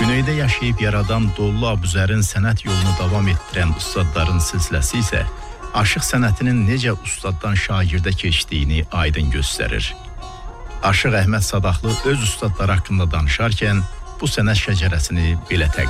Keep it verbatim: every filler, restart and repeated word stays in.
Güneydə yaşayıb yaradan Dollu Abuzərin sənət yolunu davam etdirən ustadların silsiləsi isə aşıq sənətinin necə ustaddan şagirdə keçdiyini aydın göstərir. Aşıq Əhməd Sadaqlı öz ustadları haqqında danışarkən bu sənət şəcərəsini belə təqdim